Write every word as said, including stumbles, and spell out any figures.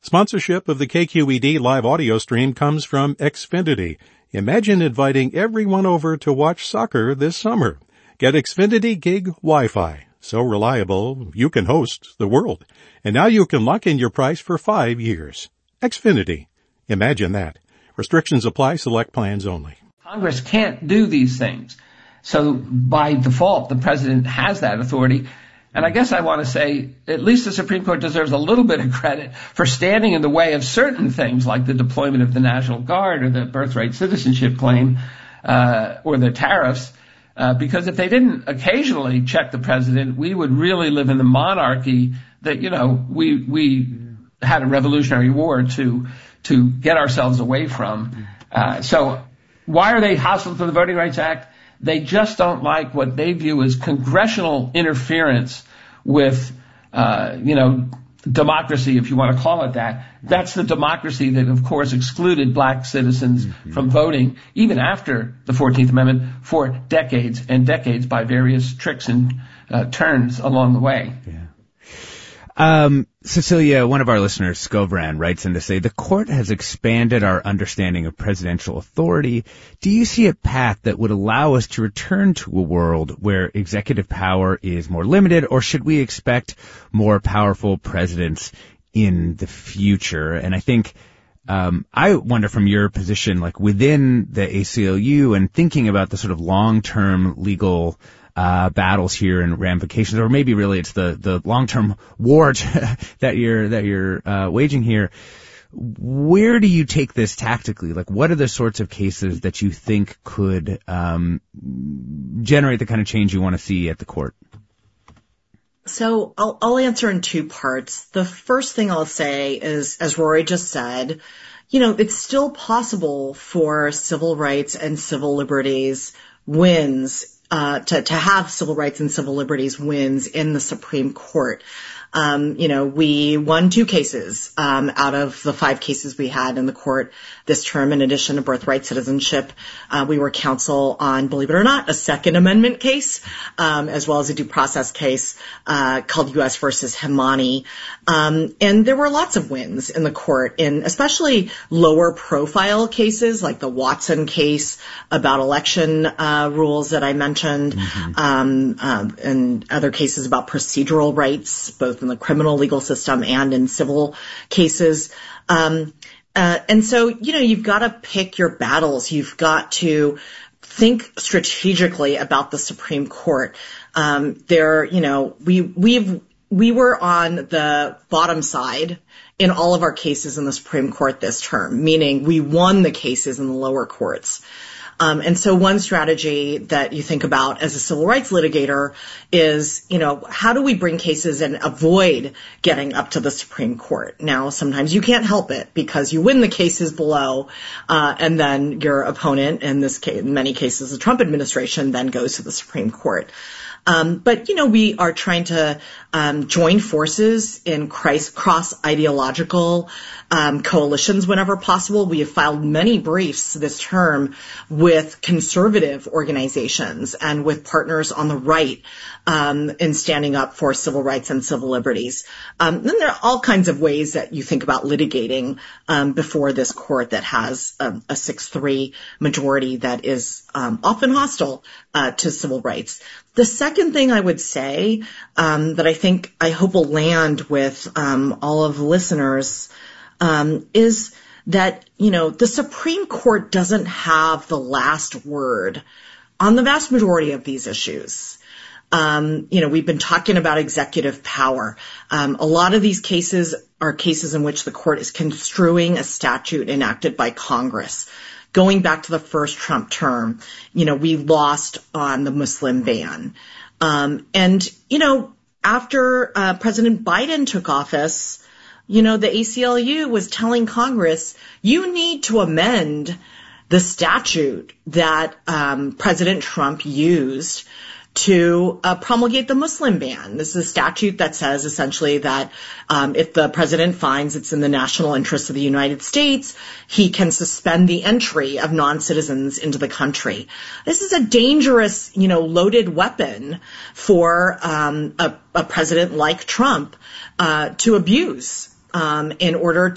Sponsorship of the K Q E D live audio stream comes from Xfinity. Imagine inviting everyone over to watch soccer this summer. Get Xfinity Gig Wi-Fi. So reliable, you can host the world. And now you can lock in your price for five years. Xfinity. Imagine that. Restrictions apply. Select plans only. Congress can't do these things. So by default, the president has that authority. And I guess I want to say at least the Supreme Court deserves a little bit of credit for standing in the way of certain things like the deployment of the National Guard or the birthright citizenship claim uh, or the tariffs. Uh, because if they didn't occasionally check the president, we would really live in the monarchy that, you know, we we had a revolutionary war to to get ourselves away from. Uh, so why are they hostile to the Voting Rights Act? They just don't like what they view as congressional interference with, uh, you know, democracy, if you want to call it that. That's the democracy that, of course, excluded black citizens mm-hmm. from voting, even after the fourteenth Amendment, for decades and decades by various tricks and uh, turns along the way. Yeah. Um, Cecilia, one of our listeners, Scobran, writes in to say, the court has expanded our understanding of presidential authority. Do you see a path that would allow us to return to a world where executive power is more limited, or should we expect more powerful presidents in the future? And I think, um, I wonder from your position, like within the A C L U and thinking about the sort of long-term legal Uh, battles here and ramifications, or maybe really it's the, the long-term war that you're, that you're, uh, waging here. Where do you take this tactically? Like, what are the sorts of cases that you think could, um, generate the kind of change you want to see at the court? So I'll, I'll answer in two parts. The first thing I'll say is, as Rory just said, you know, it's still possible for civil rights and civil liberties wins Uh, to, to have civil rights and civil liberties wins in the Supreme Court. Um, you know, we won two cases, um, out of the five cases we had in the court this term, in addition to birthright citizenship. Uh, we were counsel on, believe it or not, a Second Amendment case, um, as well as a due process case, uh, called U S versus Hemani. Um, and there were lots of wins in the court in especially lower profile cases like the Watson case about election, uh, rules that I mentioned, mm-hmm. um, um, and other cases about procedural rights, both in the criminal legal system and in civil cases. Um, uh, and so, you know, you've got to pick your battles. You've got to think strategically about the Supreme Court. Um, there, you know, we, we've, we were on the bottom side in all of our cases in the Supreme Court this term, meaning we won the cases in the lower courts. Um, and so one strategy that you think about as a civil rights litigator is, you know, how do we bring cases and avoid getting up to the Supreme Court? Now, sometimes you can't help it because you win the cases below, uh, and then your opponent, in this case, in many cases, the Trump administration, then goes to the Supreme Court. Um, but, you know, we are trying to um, join forces in cross-ideological um, coalitions whenever possible. We have filed many briefs this term with conservative organizations and with partners on the right um, in standing up for civil rights and civil liberties. Um, then there are all kinds of ways that you think about litigating um, before this court that has um, a six three majority that is um, often hostile uh, to civil rights. The second thing I would say um, that I think I hope will land with um, all of the listeners um, is that, you know, the Supreme Court doesn't have the last word on the vast majority of these issues. Um, you know, we've been talking about executive power. Um, a lot of these cases are cases in which the court is construing a statute enacted by Congress. Going back to the first Trump term, you know, we lost on the Muslim ban. Um, and, you know, after uh, President Biden took office, you know, the A C L U was telling Congress, you need to amend the statute that um, President Trump used to uh, promulgate the Muslim ban. This is a statute that says essentially that um, if the president finds it's in the national interest of the United States, he can suspend the entry of non-citizens into the country. This is a dangerous, you know, loaded weapon for um, a, a president like Trump uh, to abuse um, in order